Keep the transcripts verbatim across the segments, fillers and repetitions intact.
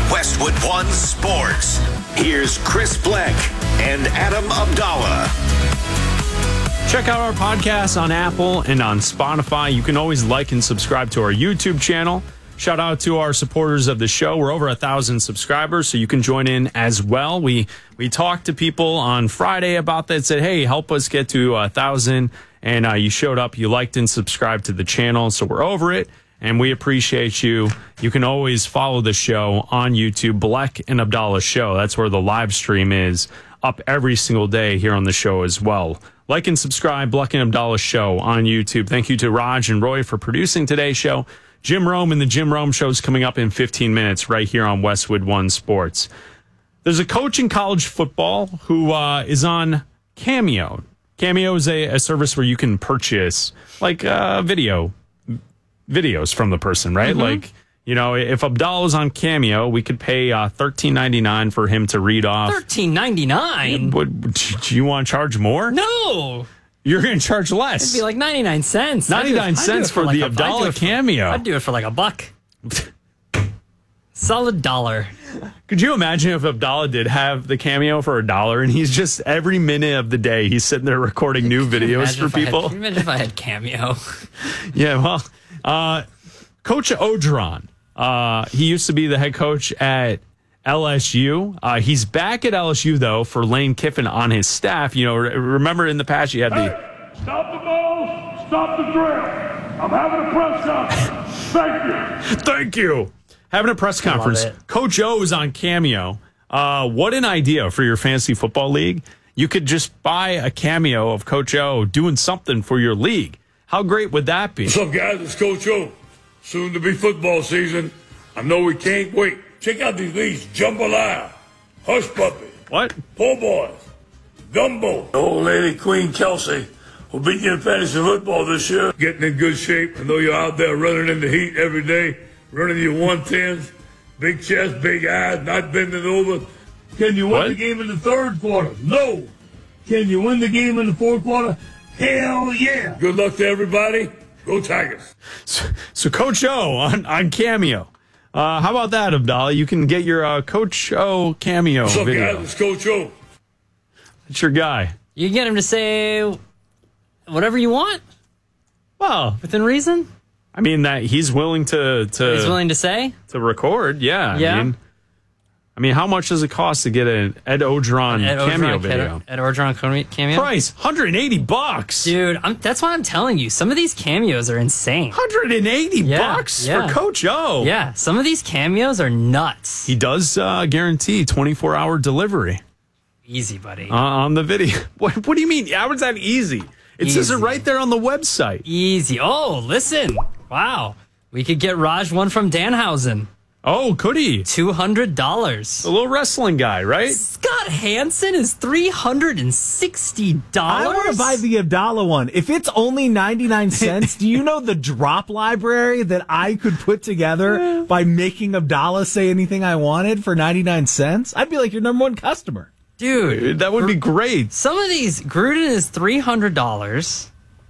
Westwood One Sports. Here's Chris Bleck and Adam Abdallah. Check out our podcast on Apple and on Spotify. You can always like and subscribe to our YouTube channel. Shout out to our supporters of the show. We're over a thousand subscribers, so you can join in as well. We we talked to people on Friday about that, said, hey, help us get to a thousand. And uh, you showed up, you liked and subscribed to the channel. So we're over it, and we appreciate you. You can always follow the show on YouTube, Bleck and Abdallah Show. That's where the live stream is, up every single day here on the show as well. Like and subscribe, Bleck and Abdallah Show on YouTube. Thank you to Raj and Roy for producing today's show. Jim Rome and the Jim Rome Show is coming up in fifteen minutes right here on Westwood One Sports. There's a coach in college football who uh, is on Cameo. Cameo is a, a service where you can purchase like uh, video videos from the person, right? Mm-hmm. Like, you know, if Abdallah's on Cameo, we could pay uh, thirteen ninety-nine for him to read off. thirteen ninety-nine? Do you want to charge more? No. You're going to charge less. It'd be like ninety-nine cents. ninety-nine cents for, for like the Abdallah Cameo. I'd do it for like a buck. Solid dollar. Could you imagine if Abdallah did have the Cameo for a dollar and he's just every minute of the day he's sitting there recording new videos for people? Had, can you imagine if I had Cameo? Yeah, well, uh, Coach Orgeron, uh, he used to be the head coach at L S U. Uh, he's back at L S U, though, for Lane Kiffin on his staff. You know, re- remember in the past you had the... Hey, stop the ball, stop the drill. I'm having a press conference. Thank you. Thank you. Having a press conference. Coach O is on Cameo. Uh, what an idea for your fantasy football league. You could just buy a cameo of Coach O doing something for your league. How great would that be? What's up, guys? It's Coach O. Soon to be football season. I know we can't wait. Check out these leagues. Jambalaya, Hush Puppy. What? Poor Boys, Dumbo. The old lady, Queen Kelsey, will beat you in fantasy football this year. Getting in good shape. I know you're out there running in the heat every day, running your one tens, big chest, big eyes, not bending over. Can you win what? the game in the third quarter? No. Can you win the game in the fourth quarter? Hell yeah. Good luck to everybody. Go Tigers. So, so Coach O on, on Cameo. Uh, how about that, Abdallah? You can get your uh, Coach O Cameo What's up, video. guys? It's Coach O. That's your guy. You can get him to say whatever you want? Well, within reason? I mean, that he's willing to... to he's willing to say? To record, yeah. Yeah. I mean, I mean, how much does it cost to get an Ed Orgeron Ed Cameo Orgeron, video? Ed, Ed Orgeron Cameo? Price, one hundred eighty bucks. Dude, I'm, that's why I'm telling you. Some of these cameos are insane. one hundred eighty yeah, bucks yeah. for Coach O. Yeah, some of these cameos are nuts. He does uh, guarantee twenty-four hour delivery. Easy, buddy. Uh, on the video. What, what do you mean? How is that easy? It easy. says it right there on the website. Easy. Oh, listen. Wow. We could get Raj one from Danhausen. Oh, could he? two hundred dollars. The little wrestling guy, right? Scott Hansen is three hundred sixty dollars. I want to buy the Abdallah one. If it's only ninety-nine cents, do you know the drop library that I could put together by making Abdallah say anything I wanted for ninety-nine cents? I'd be like your number one customer. Dude. That would be great. Some of these, Gruden is three hundred dollars.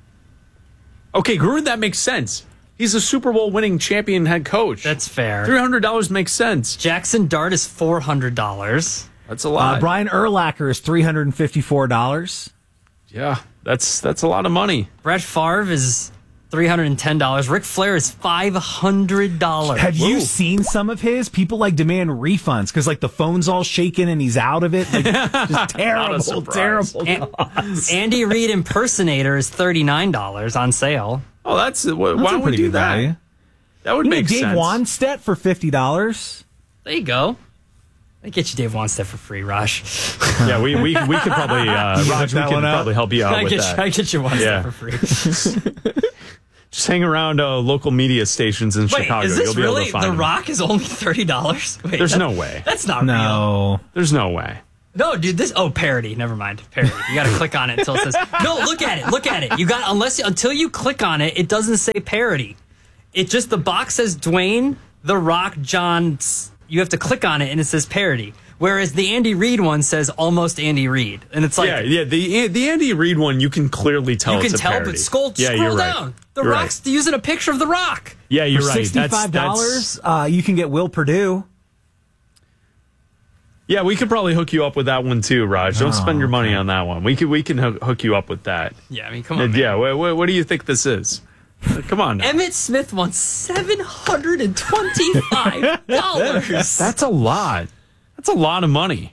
Okay, Gruden, that makes sense. He's a Super Bowl winning champion head coach. That's fair. three hundred dollars makes sense. Jackson Dart is four hundred dollars. That's a lot. Uh, Brian Urlacher is three hundred fifty-four dollars. Yeah, that's that's a lot of money. Brett Favre is three hundred ten dollars. Ric Flair is five hundred dollars. Have you seen some of his? People like demand refunds because like the phone's all shaking and he's out of it. Like, just terrible, terrible. An- Andy Reid impersonator is thirty-nine dollars on sale. Oh, that's, uh, why That's don't we do that? Value. That would you make Dave sense. Wanstead for fifty dollars. There you go. I get you Dave Wanstead for free, Raj. Yeah, we we we could probably uh, Raj, we could probably help you out I with get that. You, I get you Wanstead Yeah. for free. Just hang around uh, local media stations in Wait, Chicago. is this You'll be really able to find The them. Rock is only thirty dollars? There's that, no way. That's not no. real. There's no way. No, dude, this oh parody. Never mind. Parody. You got to click on it until it says no. Look at it. Look at it. You got unless until you click on it, it doesn't say parody. It just the box says Dwayne, The Rock, John. You have to click on it and it says parody. Whereas the Andy Reid one says almost Andy Reid, and it's like yeah, yeah. The the Andy Reid one, you can clearly tell. you can it's a tell, parody. but scroll, yeah, scroll you're down. Right. The you're Rock's right. using a picture of The Rock. Yeah, you're For right. sixty-five dollars, uh, you can get Will Perdue. Yeah, we could probably hook you up with that one too, Raj. Don't Oh, spend your money on that one. We could we can ho- hook you up with that. Yeah, I mean, come on. And Man. yeah, what, what, what do you think this is? Uh, Come on. Now. Emmett Smith won seven hundred and twenty-five dollars. That's a lot. That's a lot of money.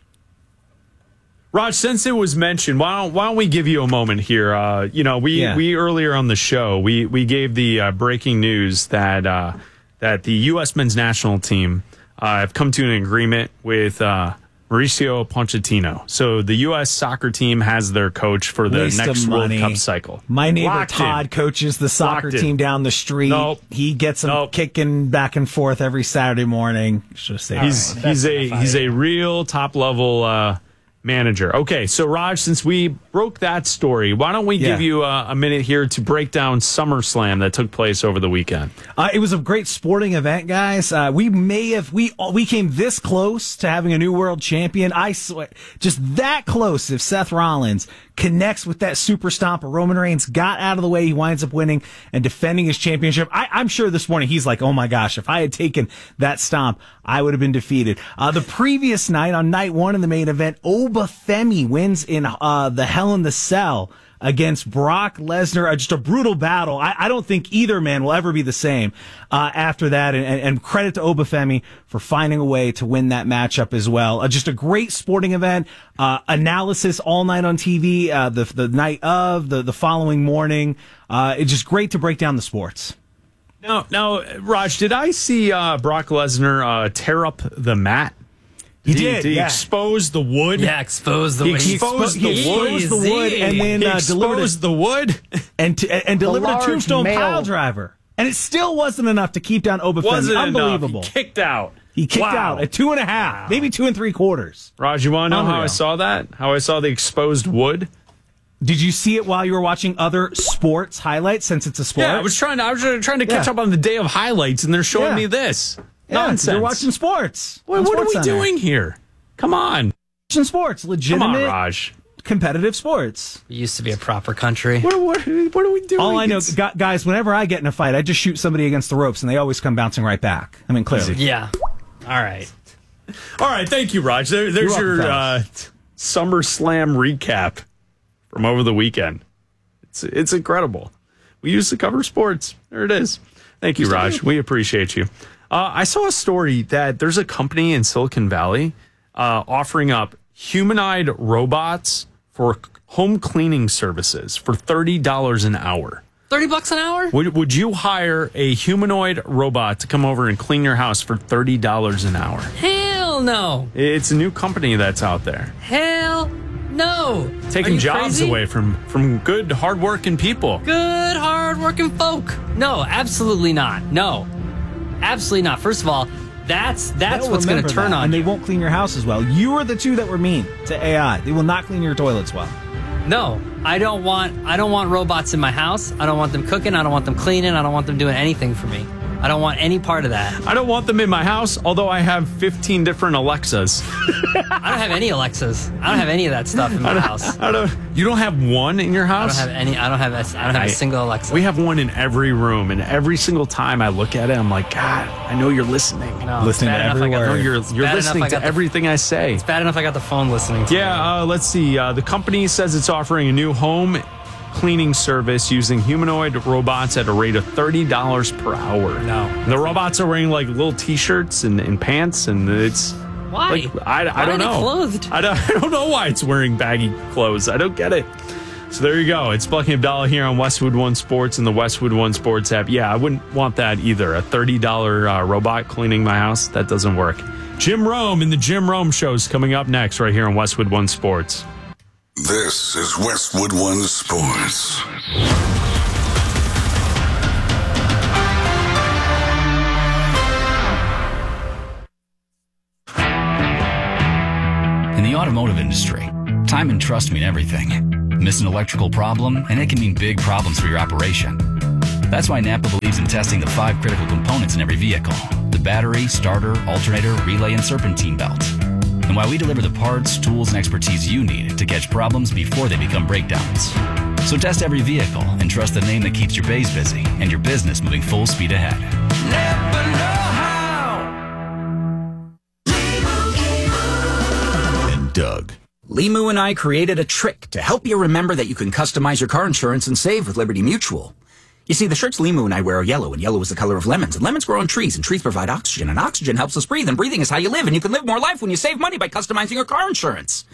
Raj, since it was mentioned, why don't why don't we give you a moment here? Uh, you know, we, Yeah. we earlier on the show we we gave the uh, breaking news that uh, that the U S men's national team uh, have come to an agreement with uh, Mauricio Pochettino. So the U S soccer team has their coach for the Waste next of World money. Cup cycle. My neighbor Locked Todd in. coaches the soccer Locked in. team down the street. Nope. He gets them Nope. kicking back and forth every Saturday morning. Should have stayed. He's away. he's a he's a real top level uh, manager. Okay, so Raj, since we broke that story, why don't we Yeah. give you a, a minute here to break down SummerSlam that took place over the weekend? Uh, it was a great sporting event, guys. Uh, we may have we we came this close to having a new world champion. I swear, just that close. If Seth Rollins connects with that super stomper, Roman Reigns got out of the way, he winds up winning and defending his championship. I, I'm sure this morning he's like, "Oh my gosh, if I had taken that stomp, I would have been defeated." Uh, the previous night, on night one in the main event, Obafemi wins in uh, the Hell in the Cell against Brock Lesnar. Uh, just a brutal battle. I, I don't think either man will ever be the same uh, after that. And, and, and credit to Obafemi for finding a way to win that matchup as well. Uh, just a great sporting event. Uh, analysis all night on T V, uh, the the night of, the, the following morning. Uh, it's just great to break down the sports. Now, now, Raj, did I see uh, Brock Lesnar uh, tear up the mat? He Did did, Did he yeah. expose the wood? Yeah, expose the He wood. exposed He the wood. exposed the wood and then He uh, delivered a, exposed the wood. and, t- and delivered a large tombstone male- pile driver. And it still wasn't enough to keep down Obafemi. Wasn't Unbelievable. enough. He kicked out. He kicked Wow. out at two and a half, maybe two and three quarters. Raj, you want to know how I Unreal. saw that? How I saw the exposed wood? Did you see it while you were watching other sports highlights? Since it's a sport, Yeah, I was trying to. I was trying to catch Yeah. up on the day of highlights, and they're showing Yeah. me this Yeah, nonsense. You're watching sports. What, on what are we SportsCenter. doing here? Come on, Watching sports, come legitimate, on, Raj. competitive sports. We used to be a proper country. What, what, what are we doing? All I know, It's- gu- guys, whenever I get in a fight, I just shoot somebody against the ropes, and they always come bouncing right back. I mean, clearly. Yeah. All right. All right, thank you, Raj. There, there's You're your welcome, uh, SummerSlam recap from over the weekend. It's it's incredible. We used to cover sports. There it is. Thank you, Raj. We appreciate you. Uh, I saw a story that there's a company in Silicon Valley uh, offering up humanoid robots for home cleaning services for thirty dollars an hour. thirty bucks an hour? Would, would you hire a humanoid robot to come over and clean your house for thirty dollars an hour? Hell no. It's a new company that's out there. Hell no. Are Taking you jobs crazy? away from, from good, hardworking people. Good, hard-working folk. No, absolutely not. No. Absolutely not. First of all, that's that's They'll what's going to remember turn that, on and you. they won't clean your house as well. You are the two that were mean to A I. They will not clean your toilets well. No, I don't want I don't want robots in my house. I don't want them cooking. I don't want them cleaning. I don't want them doing anything for me. I don't want any part of that. I don't want them in my house, although I have fifteen different Alexas. I don't have any Alexas. I don't have any of that stuff in my house. I don't, you don't have one in your I house? don't have any. I don't have. A, I don't have I- a single Alexa. We have one in every room, and every single time I look at it, I'm like, God, I know you're listening. No, it's Listening bad to enough every I got I know the- word. you're it's you're bad enough listening I to got the- everything I say. It's bad enough I got the phone listening to me. Yeah, uh, let's see. Uh, the company says it's offering a new home cleaning service using humanoid robots at a rate of thirty dollars per hour. No. And the robots are wearing like little t-shirts and, and pants, and it's Why? like I, I Why don't are they know. clothed? I don't, I don't know why it's wearing baggy clothes. I don't get it. So there you go. It's Black and Abdallah here on Westwood One Sports and the Westwood One Sports app. Yeah, I wouldn't want that either. A thirty dollars uh, robot cleaning my house, that doesn't work. Jim Rome and the Jim Rome Show is coming up next right here on Westwood One Sports. This is Westwood One Sports. In the automotive industry, time and trust mean everything. Miss an electrical problem, and it can mean big problems for your operation. That's why Napa believes in testing the five critical components in every vehicle: the battery, starter, alternator, relay, and serpentine belt. And why we deliver the parts, tools, and expertise you need to catch problems before they become breakdowns. So test every vehicle and trust the name that keeps your bays busy and your business moving full speed ahead. Doug. Limu and I created a trick to help you remember that you can customize your car insurance and save with Liberty Mutual. You see, the shirts Limu and I wear are yellow, and yellow is the color of lemons, and lemons grow on trees, and trees provide oxygen, and oxygen helps us breathe, and breathing is how you live, and you can live more life when you save money by customizing your car insurance.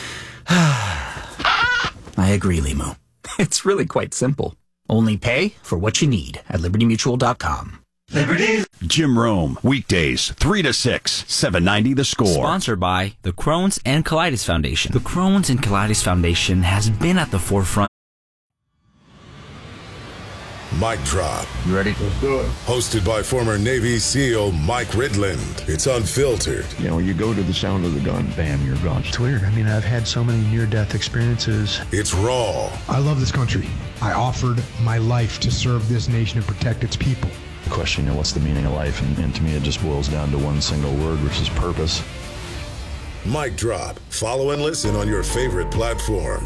I agree, Limu. It's really quite simple. Only pay for what you need at liberty mutual dot com. Liberty. Jim Rome, weekdays, three to six, seven ninety The Score. Sponsored by the Crohn's and Colitis Foundation. The Crohn's and Colitis Foundation has been at the forefront. Mic Drop. You ready? Let's do it. Hosted by former Navy SEAL Mike Ridland. It's unfiltered. You know, you go to the sound of the gun, bam, you're gone. It's weird. I mean, I've had so many near-death experiences. It's raw. I love this country. I offered my life to serve this nation and protect its people. The question, you know, what's the meaning of life? And, and to me, it just boils down to one single word, which is purpose. Mic Drop. Follow and listen on your favorite platform.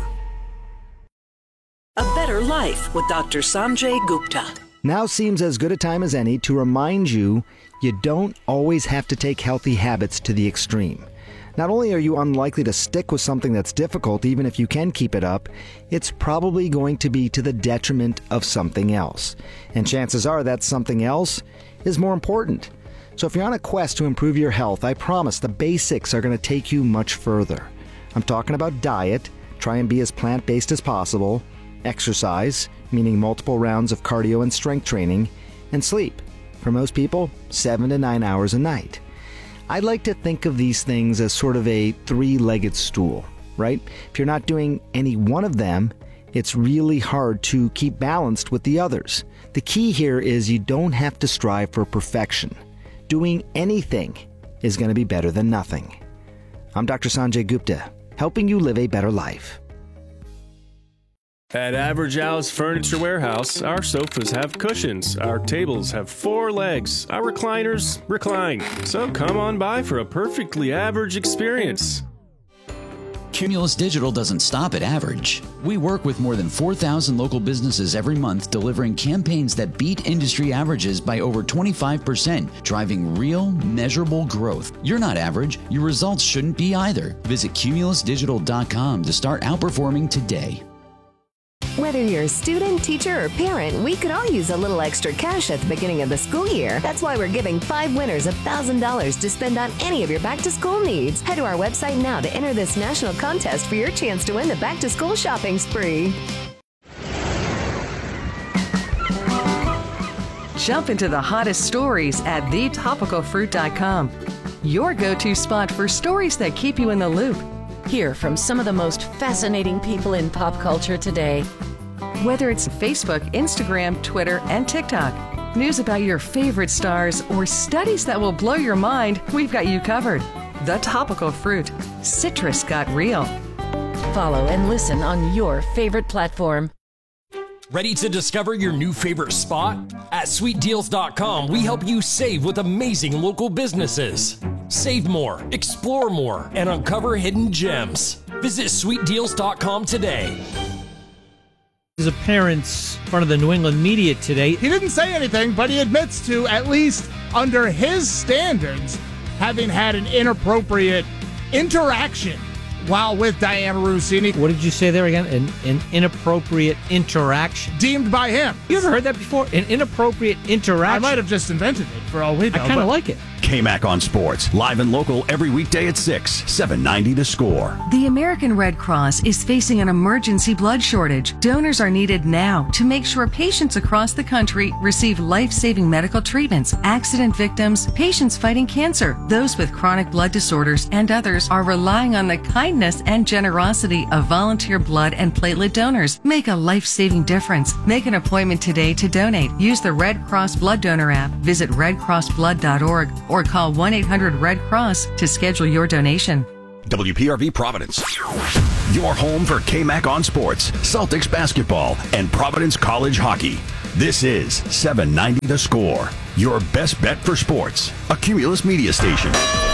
A Better Life with Doctor Sanjay Gupta. Now seems as good a time as any to remind you you don't always have to take healthy habits to the extreme. Not only are you unlikely to stick with something that's difficult, even if you can keep it up, it's probably going to be to the detriment of something else. And chances are that something else is more important. So if you're on a quest to improve your health, I promise the basics are going to take you much further. I'm talking about diet, try and be as plant-based as possible, exercise, meaning multiple rounds of cardio and strength training, and sleep. For most people, seven to nine hours a night. I'd like to think of these things as sort of a three-legged stool, right? If you're not doing any one of them, it's really hard to keep balanced with the others. The key here is you don't have to strive for perfection. Doing anything is going to be better than nothing. I'm Doctor Sanjay Gupta, helping you live a better life. At Average Al's Furniture Warehouse, our sofas have cushions, our tables have four legs, our recliners recline. So come on by for a perfectly average experience. Cumulus Digital doesn't stop at average. We work with more than four thousand local businesses every month, delivering campaigns that beat industry averages by over twenty-five percent, driving real, measurable growth. You're not average. Your results shouldn't be either. Visit cumulus digital dot com to start outperforming today. Whether you're a student, teacher, or parent, we could all use a little extra cash at the beginning of the school year. That's why we're giving five winners one thousand dollars to spend on any of your back-to-school needs. Head to our website now to enter this national contest for your chance to win the back-to-school shopping spree. Jump into the hottest stories at the topical fruit dot com. Your go-to spot for stories that keep you in the loop. Hear from some of the most fascinating people in pop culture today. Whether it's Facebook, Instagram, Twitter, and TikTok, news about your favorite stars, or studies that will blow your mind, we've got you covered. The Topical Fruit. Citrus got real. Follow and listen on your favorite platform. Ready to discover your new favorite spot? At sweet deals dot com, we help you save with amazing local businesses. Save more, explore more, and uncover hidden gems. Visit sweet deals dot com today. His appearance in front of the New England media today. He didn't say anything, but he admits to, at least under his standards, having had an inappropriate interaction while with Diana Russini. What did you say there again? An, an inappropriate interaction. Deemed by him. You ever heard that before? An inappropriate interaction? I might have just invented it for all we know. I kind of like it. K-Mac on Sports, live and local every weekday at six, seven ninety The Score. The American Red Cross is facing an emergency blood shortage. Donors are needed now to make sure patients across the country receive life-saving medical treatments. Accident victims, patients fighting cancer, those with chronic blood disorders, and others are relying on the kindness and generosity of volunteer blood and platelet donors. Make a life-saving difference. Make an appointment today to donate. Use the Red Cross Blood Donor app. Visit red cross blood dot org or call one eight hundred red cross to schedule your donation. W P R V Providence, your home for K-Mac on Sports, Celtics basketball, and Providence College hockey. This is seven ninety The Score, your best bet for sports, a Cumulus media station.